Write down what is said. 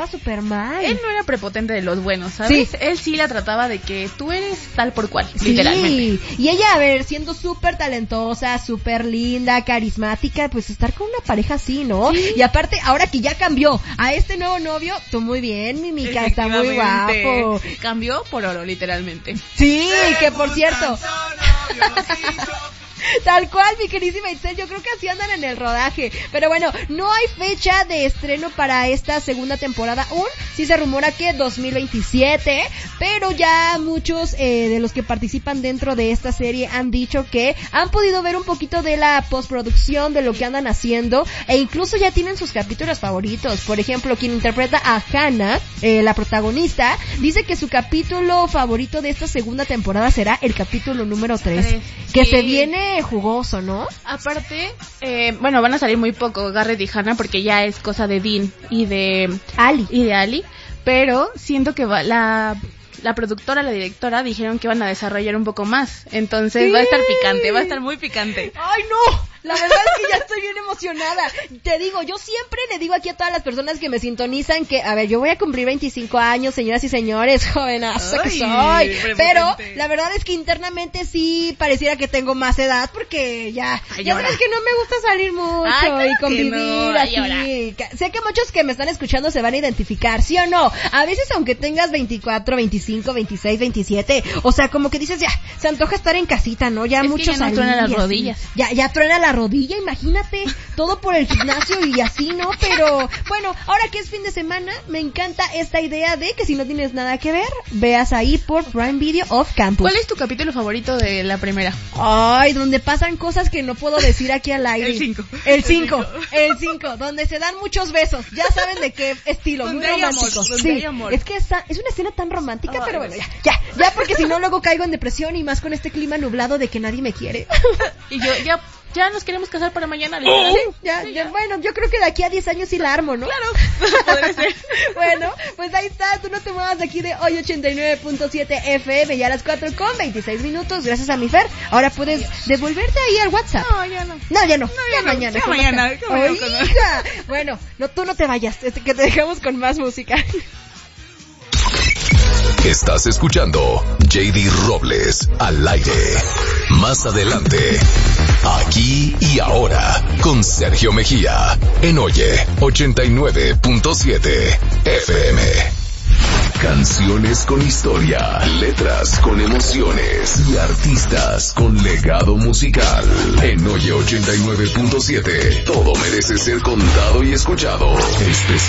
trataba súper mal. Él no era prepotente de los buenos, ¿sabes? Sí. Él sí la trataba de que tú eres tal por cual, literalmente. Y ella, a ver, siendo súper talentosa, súper linda, carismática, pues estar con una pareja así, ¿no? Sí. Y aparte, ahora que ya cambió a este nuevo novio, tú muy bien, mi Mica, está muy guapo. Cambió por oro, literalmente. Sí, que por cierto... Tal cual, mi queridísima Itzel, yo creo que así andan en el rodaje. Pero bueno, no hay fecha de estreno para esta segunda temporada aún. Sí se rumora que 2027, pero ya muchos de los que participan dentro de esta serie han dicho que han podido ver un poquito de la postproducción, de lo que andan haciendo, e incluso ya tienen sus capítulos favoritos. Por ejemplo, quien interpreta a Hannah, la protagonista, dice que su capítulo favorito de esta segunda temporada será el capítulo número 3, que se viene jugoso, ¿no? Aparte, bueno, van a salir muy poco Garrett y Hannah porque ya es cosa de Dean y de Ali, pero siento que la productora, la directora dijeron que van a desarrollar un poco más, entonces va a estar picante, va a estar muy picante. ¡Ay, no! La verdad es que ya estoy bien emocionada. Te digo, yo siempre le digo aquí a todas las personas que me sintonizan que, a ver, yo voy a cumplir 25 años, señoras y señores, jovenazo que soy. Pero la verdad es que internamente sí pareciera que tengo más edad porque ya sabes que no me gusta salir mucho y convivir así. Sé que muchos que me están escuchando se van a identificar, ¿sí o no? A veces aunque tengas 24, 25, 26, 27, o sea, como que dices, ya, se antoja estar en casita, ¿no? Ya muchos años. Ya no truenan las rodillas. Ya truena la rodilla, imagínate, todo por el gimnasio y así, ¿no? Pero, bueno, ahora que es fin de semana, me encanta esta idea de que si no tienes nada que ver, veas ahí por Prime Video Off Campus. ¿Cuál es tu capítulo favorito de la primera? Ay, donde pasan cosas que no puedo decir aquí al aire. El 5, donde se dan muchos besos, ya saben de qué estilo, muy romántico. Sí, es que es una escena tan romántica, pero bueno, ya, porque si no luego caigo en depresión y más con este clima nublado de que nadie me quiere. Y yo ya nos queremos casar para mañana. Sí, ya. Bueno, yo creo que de aquí a 10 años sí la armo, ¿no? Claro, podría ser. Bueno, pues ahí está, tú no te muevas de aquí de hoy 89.7 FM, ya a las 4:26. Gracias a mi Fer. Ahora puedes devolverte ahí al WhatsApp. No, ya no. Ya mañana. Ya mañana. Oiga. Bueno, tú no te vayas, que te dejamos con más música. Estás escuchando JD Robles al aire. Más adelante, aquí y ahora, con Sergio Mejía, en Oye 89.7 FM. Canciones con historia, letras con emociones y artistas con legado musical. En Oye 89.7, todo merece ser contado y escuchado.